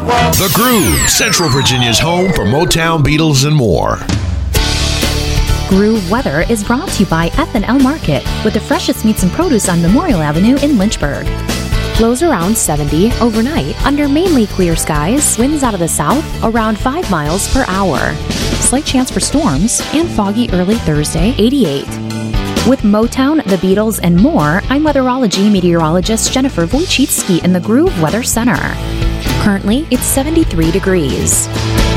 The Groove, Central Virginia's home for Motown, Beatles, and more. Groove Weather is brought to you by F&L Market, with the freshest meats and produce on Memorial Avenue in Lynchburg. Lows around 70 overnight under mainly clear skies, winds out of the south around 5 miles per hour. Slight chance for storms and foggy early Thursday, 88. With Motown, the Beatles, and more, I'm weatherology meteorologist Jennifer Wojcicki in the Groove Weather Center. Currently, it's 73 degrees.